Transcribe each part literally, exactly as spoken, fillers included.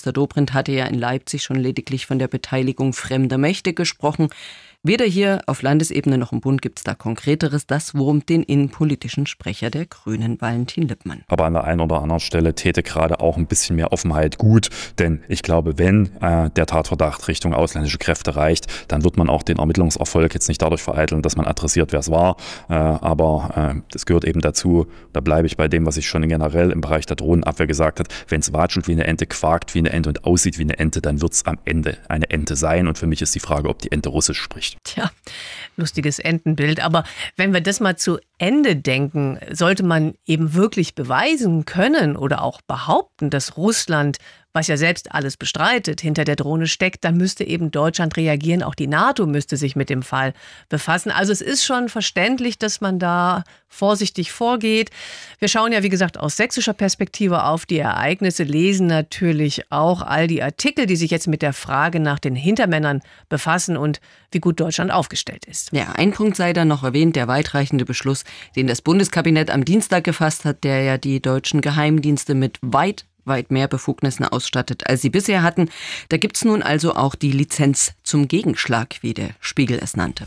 Bürgermeister Dobrindt hatte ja in Leipzig schon lediglich von der Beteiligung fremder Mächte gesprochen. Weder hier auf Landesebene noch im Bund gibt es da Konkreteres. Das wurmt den innenpolitischen Sprecher der Grünen, Valentin Lippmann. Aber an der einen oder anderen Stelle täte gerade auch ein bisschen mehr Offenheit gut. Denn ich glaube, wenn äh, der Tatverdacht Richtung ausländische Kräfte reicht, dann wird man auch den Ermittlungserfolg jetzt nicht dadurch vereiteln, dass man adressiert, wer es war. Äh, aber äh, das gehört eben dazu, da bleibe ich bei dem, was ich schon generell im Bereich der Drohnenabwehr gesagt habe. Wenn es watschelt wie eine Ente, quakt wie eine Ente und aussieht wie eine Ente, dann wird es am Ende eine Ente sein. Und für mich ist die Frage, ob die Ente Russisch spricht. Tja, lustiges Entenbild. Aber wenn wir das mal zu Ende denken, sollte man eben wirklich beweisen können oder auch behaupten, dass Russland, was ja selbst alles bestreitet, hinter der Drohne steckt, dann müsste eben Deutschland reagieren. Auch die NATO müsste sich mit dem Fall befassen. Also es ist schon verständlich, dass man da vorsichtig vorgeht. Wir schauen ja, wie gesagt, aus sächsischer Perspektive auf die Ereignisse, lesen natürlich auch all die Artikel, die sich jetzt mit der Frage nach den Hintermännern befassen und wie gut Deutschland aufgestellt ist. Ja, ein Punkt sei da noch erwähnt, der weitreichende Beschluss, den das Bundeskabinett am Dienstag gefasst hat, der ja die deutschen Geheimdienste mit weit weit mehr Befugnissen ausstattet, als sie bisher hatten. Da gibt's nun also auch die Lizenz zum Gegenschlag, wie der Spiegel es nannte.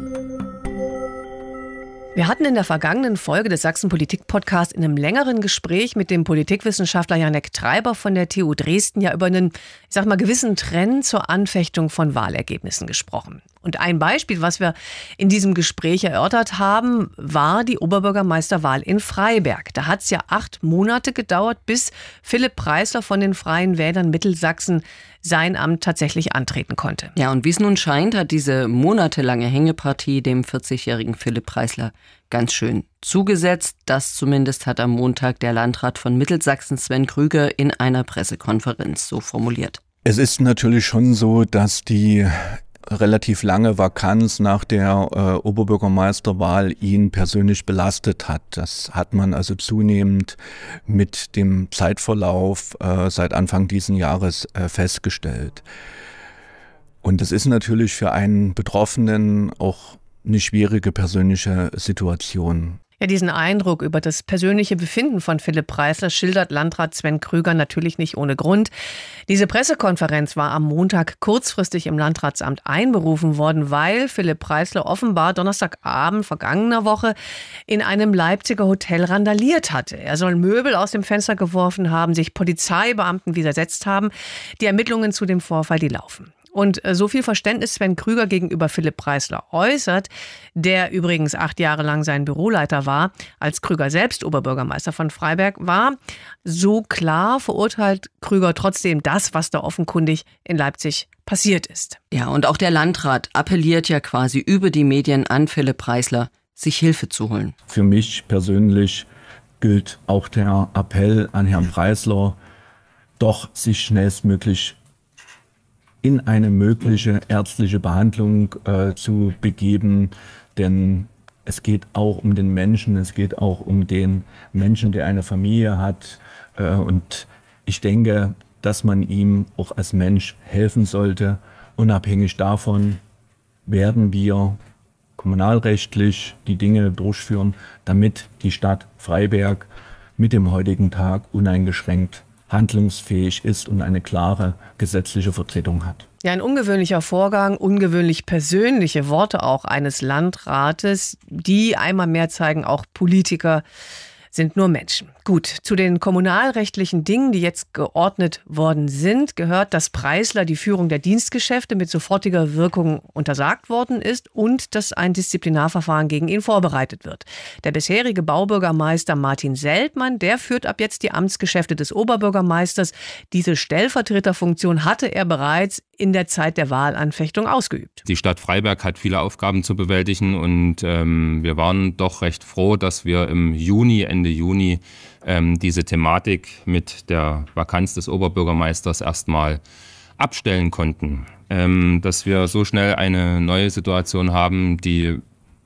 Wir hatten in der vergangenen Folge des Sachsen-Politik-Podcasts in einem längeren Gespräch mit dem Politikwissenschaftler Janek Treiber von der T U Dresden ja über einen, ich sag mal, gewissen Trend zur Anfechtung von Wahlergebnissen gesprochen. Und ein Beispiel, was wir in diesem Gespräch erörtert haben, war die Oberbürgermeisterwahl in Freiberg. Da hat es ja acht Monate gedauert, bis Philipp Preisler von den Freien Wählern Mittelsachsen sein Amt tatsächlich antreten konnte. Ja, und wie es nun scheint, hat diese monatelange Hängepartie dem vierzigjährigen Philipp Preisler ganz schön zugesetzt. Das zumindest hat am Montag der Landrat von Mittelsachsen Sven Krüger in einer Pressekonferenz so formuliert. Es ist natürlich schon so, dass die relativ lange Vakanz nach der äh, Oberbürgermeisterwahl ihn persönlich belastet hat. Das hat man also zunehmend mit dem Zeitverlauf äh, seit Anfang diesen Jahres äh, festgestellt. Und es ist natürlich für einen Betroffenen auch eine schwierige persönliche Situation. Ja, diesen Eindruck über das persönliche Befinden von Philipp Preisler schildert Landrat Sven Krüger natürlich nicht ohne Grund. Diese Pressekonferenz war am Montag kurzfristig im Landratsamt einberufen worden, weil Philipp Preisler offenbar Donnerstagabend vergangener Woche in einem Leipziger Hotel randaliert hatte. Er soll Möbel aus dem Fenster geworfen haben, sich Polizeibeamten widersetzt haben. Die Ermittlungen zu dem Vorfall, die laufen. Und so viel Verständnis Sven Krüger gegenüber Philipp Preisler äußert, der übrigens acht Jahre lang sein Büroleiter war, als Krüger selbst Oberbürgermeister von Freiberg war, so klar verurteilt Krüger trotzdem das, was da offenkundig in Leipzig passiert ist. Ja, und auch der Landrat appelliert ja quasi über die Medien an Philipp Preisler, sich Hilfe zu holen. Für mich persönlich gilt auch der Appell an Herrn Preisler, doch sich schnellstmöglich in eine mögliche ärztliche Behandlung äh, zu begeben, denn es geht auch um den Menschen, es geht auch um den Menschen, der eine Familie hat, äh, und ich denke, dass man ihm auch als Mensch helfen sollte. Unabhängig davon werden wir kommunalrechtlich die Dinge durchführen, damit die Stadt Freiberg mit dem heutigen Tag uneingeschränkt handlungsfähig ist und eine klare gesetzliche Vertretung hat. Ja, ein ungewöhnlicher Vorgang, ungewöhnlich persönliche Worte auch eines Landrates, die einmal mehr zeigen, auch Politiker sind nur Menschen. Gut, zu den kommunalrechtlichen Dingen, die jetzt geordnet worden sind, gehört, dass Preisler die Führung der Dienstgeschäfte mit sofortiger Wirkung untersagt worden ist und dass ein Disziplinarverfahren gegen ihn vorbereitet wird. Der bisherige Baubürgermeister Martin Seltmann, der führt ab jetzt die Amtsgeschäfte des Oberbürgermeisters. Diese Stellvertreterfunktion hatte er bereits in der Zeit der Wahlanfechtung ausgeübt. Die Stadt Freiberg hat viele Aufgaben zu bewältigen und ähm, wir waren doch recht froh, dass wir im Juni, Ende Juni, ähm, diese Thematik mit der Vakanz des Oberbürgermeisters erstmal abstellen konnten. Ähm, dass wir so schnell eine neue Situation haben, die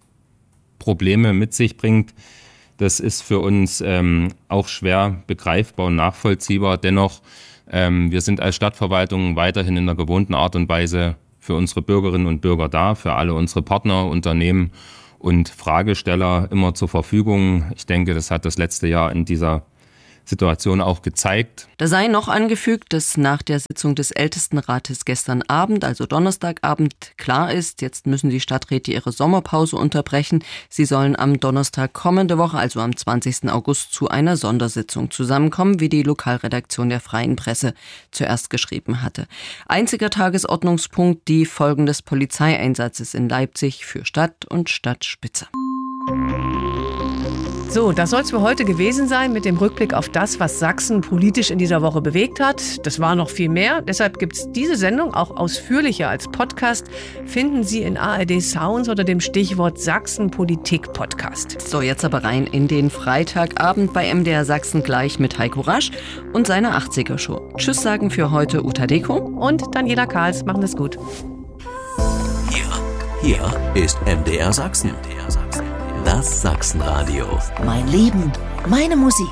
Probleme mit sich bringt, das ist für uns ähm, auch schwer begreifbar und nachvollziehbar. Dennoch, ähm, wir sind als Stadtverwaltung weiterhin in der gewohnten Art und Weise für unsere Bürgerinnen und Bürger da, für alle unsere Partner, Unternehmen und Fragesteller immer zur Verfügung. Ich denke, das hat das letzte Jahr in dieser Situation auch gezeigt. Da sei noch angefügt, dass nach der Sitzung des Ältestenrates gestern Abend, also Donnerstagabend, klar ist, jetzt müssen die Stadträte ihre Sommerpause unterbrechen. Sie sollen am Donnerstag kommende Woche, also am zwanzigsten August, zu einer Sondersitzung zusammenkommen, wie die Lokalredaktion der Freien Presse zuerst geschrieben hatte. Einziger Tagesordnungspunkt die Folgen des Polizeieinsatzes in Leipzig für Stadt und Stadtspitze. So, das soll es für heute gewesen sein mit dem Rückblick auf das, was Sachsen politisch in dieser Woche bewegt hat. Das war noch viel mehr. Deshalb gibt es diese Sendung auch ausführlicher als Podcast. Finden Sie in A R D Sounds unter dem Stichwort Sachsen Politik Podcast. So, jetzt aber rein in den Freitagabend bei M D R Sachsen gleich mit Heiko Rasch und seiner achtziger-Show. Tschüss sagen für heute Uta Deko und Daniela Kahls. Machen es gut. Hier, hier ist M D R Sachsen. Das Sachsenradio. Mein Leben, meine Musik.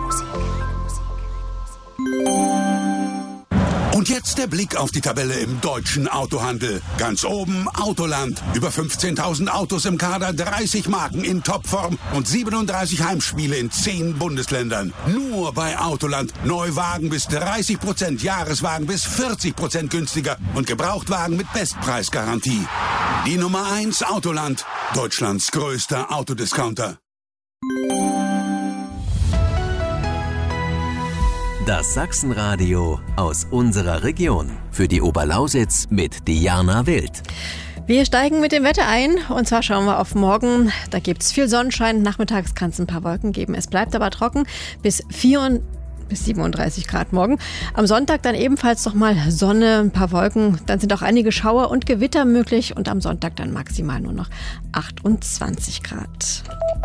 Und jetzt der Blick auf die Tabelle im deutschen Autohandel. Ganz oben Autoland. Über fünfzehntausend Autos im Kader, dreißig Marken in Topform und siebenunddreißig Heimspiele in zehn Bundesländern. Nur bei Autoland. Neuwagen bis dreißig Prozent, Jahreswagen bis vierzig Prozent günstiger und Gebrauchtwagen mit Bestpreisgarantie. Die Nummer eins Autoland. Deutschlands größter Autodiscounter. Das Sachsenradio aus unserer Region. Für die Oberlausitz mit Diana Wild. Wir steigen mit dem Wetter ein und zwar schauen wir auf morgen. Da gibt es viel Sonnenschein, nachmittags kann es ein paar Wolken geben. Es bleibt aber trocken bis vierunddreißig bis siebenunddreißig Grad morgen. Am Sonntag dann ebenfalls noch mal Sonne, ein paar Wolken. Dann sind auch einige Schauer und Gewitter möglich und am Sonntag dann maximal nur noch achtundzwanzig Grad.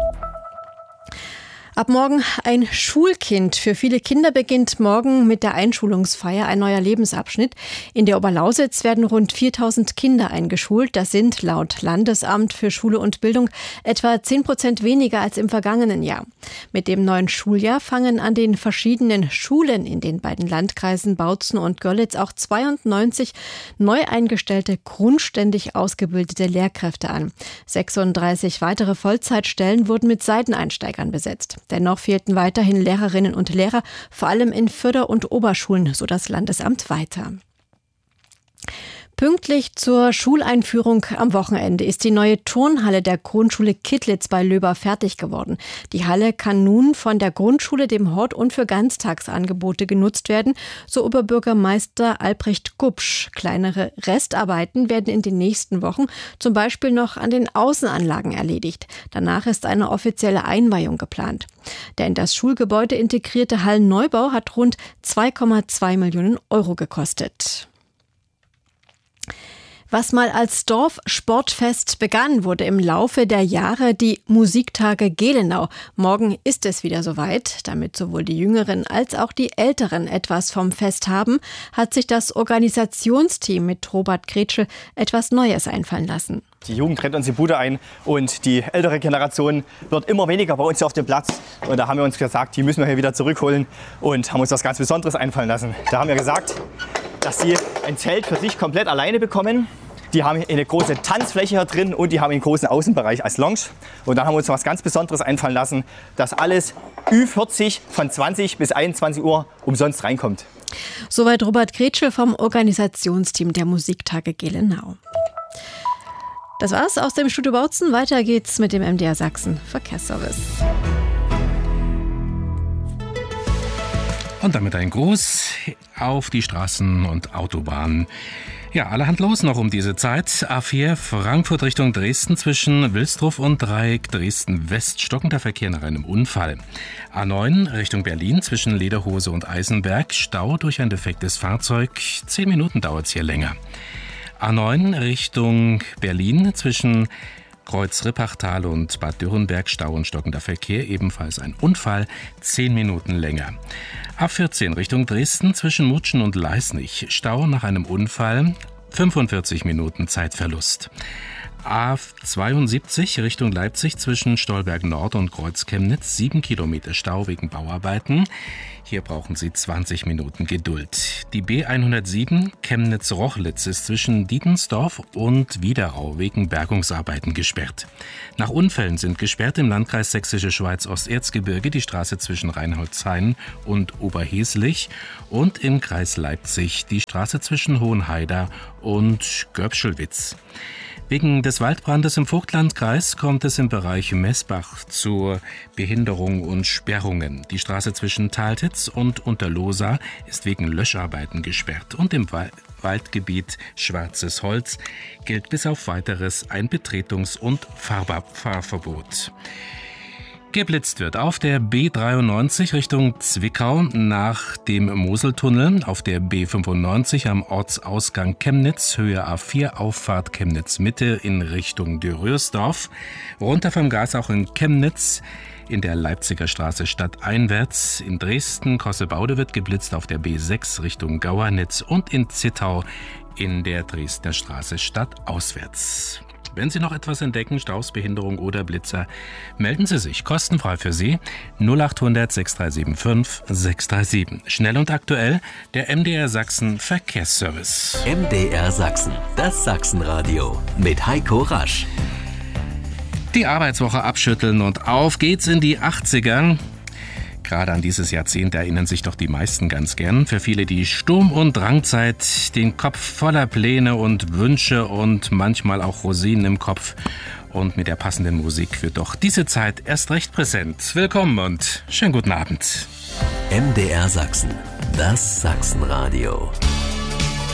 Ab morgen ein Schulkind. Für viele Kinder beginnt morgen mit der Einschulungsfeier ein neuer Lebensabschnitt. In der Oberlausitz werden rund viertausend Kinder eingeschult. Das sind laut Landesamt für Schule und Bildung etwa zehn Prozent weniger als im vergangenen Jahr. Mit dem neuen Schuljahr fangen an den verschiedenen Schulen in den beiden Landkreisen Bautzen und Görlitz auch zweiundneunzig neu eingestellte, grundständig ausgebildete Lehrkräfte an. sechsunddreißig weitere Vollzeitstellen wurden mit Seiteneinsteigern besetzt. Dennoch fehlten weiterhin Lehrerinnen und Lehrer, vor allem in Förder- und Oberschulen, so das Landesamt weiter. Pünktlich zur Schuleinführung am Wochenende ist die neue Turnhalle der Grundschule Kittlitz bei Löber fertig geworden. Die Halle kann nun von der Grundschule, dem Hort und für Ganztagsangebote genutzt werden, so Oberbürgermeister Albrecht Gubsch. Kleinere Restarbeiten werden in den nächsten Wochen zum Beispiel noch an den Außenanlagen erledigt. Danach ist eine offizielle Einweihung geplant. Der in das Schulgebäude integrierte Hallenneubau hat rund zwei Komma zwei Millionen Euro gekostet. Was mal als Dorfsportfest begann, wurde im Laufe der Jahre die Musiktage Gelenau. Morgen ist es wieder soweit. Damit sowohl die Jüngeren als auch die Älteren etwas vom Fest haben, hat sich das Organisationsteam mit Robert Gretschel etwas Neues einfallen lassen. Die Jugend rennt uns die Bude ein und die ältere Generation wird immer weniger bei uns hier auf dem Platz. Und da haben wir uns gesagt, die müssen wir hier wieder zurückholen und haben uns was ganz Besonderes einfallen lassen. Da haben wir gesagt, dass sie ein Zelt für sich komplett alleine bekommen. Die haben eine große Tanzfläche hier drin und die haben einen großen Außenbereich als Lounge. Und dann haben wir uns was ganz Besonderes einfallen lassen, dass alles Ü vierzig von zwanzig bis einundzwanzig Uhr umsonst reinkommt. Soweit Robert Gretschel vom Organisationsteam der Musiktage Gelenau. Das war's aus dem Studio Bautzen. Weiter geht's mit dem M D R Sachsen Verkehrsservice. Und damit ein Gruß auf die Straßen und Autobahnen. Ja, allerhand los noch um diese Zeit. A vier Frankfurt Richtung Dresden zwischen Wilsdruff und Dreieck Dresden-West stockender Verkehr nach einem Unfall. A neun Richtung Berlin zwischen Lederhose und Eisenberg. Stau durch ein defektes Fahrzeug. Zehn Minuten dauert es hier länger. A neun Richtung Berlin zwischen Kreuz-Rippachtal und Bad Dürrenberg, Stau und stockender Verkehr, ebenfalls ein Unfall, zehn Minuten länger. A vierzehn Richtung Dresden zwischen Mutschen und Leisnig, Stau nach einem Unfall, fünfundvierzig Minuten Zeitverlust. A zweiundsiebzig Richtung Leipzig zwischen Stolberg Nord und Kreuz-Chemnitz. Sieben Kilometer Stau wegen Bauarbeiten. Hier brauchen Sie zwanzig Minuten Geduld. Die B hundertsieben Chemnitz-Rochlitz ist zwischen Dietensdorf und Wiederau wegen Bergungsarbeiten gesperrt. Nach Unfällen sind gesperrt im Landkreis Sächsische Schweiz-Osterzgebirge die Straße zwischen Reinholdshain und Oberheslich und im Kreis Leipzig die Straße zwischen Hohenhaida und Görbschelwitz. Wegen des Waldbrandes im Vogtlandkreis kommt es im Bereich Messbach zu Behinderung und Sperrungen. Die Straße zwischen Taltitz und Unterlohsa ist wegen Löscharbeiten gesperrt. Und im Waldgebiet Schwarzes Holz gilt bis auf Weiteres ein Betretungs- und Fahrverbot. Geblitzt wird auf der B dreiundneunzig Richtung Zwickau nach dem Moseltunnel, auf der B fünfundneunzig am Ortsausgang Chemnitz, Höhe A vier, Auffahrt Chemnitz Mitte in Richtung Dürrösdorf, runter vom Gas auch in Chemnitz, in der Leipziger Straße stadteinwärts, in Dresden, Kossebaude wird geblitzt auf der B sechs Richtung Gauernitz und in Zittau in der Dresdner Straße stadtauswärts. Wenn Sie noch etwas entdecken, Staus, Behinderung oder Blitzer, melden Sie sich kostenfrei für Sie null acht hundert sechs drei sieben fünf sechs drei sieben. Schnell und aktuell der M D R Sachsen Verkehrsservice. M D R Sachsen, das Sachsenradio mit Heiko Rasch. Die Arbeitswoche abschütteln und auf geht's in die achtziger. Gerade an dieses Jahrzehnt erinnern sich doch die meisten ganz gern. Für viele die Sturm- und Drangzeit, den Kopf voller Pläne und Wünsche und manchmal auch Rosinen im Kopf. Und mit der passenden Musik wird doch diese Zeit erst recht präsent. Willkommen und schönen guten Abend. M D R Sachsen, das Sachsenradio.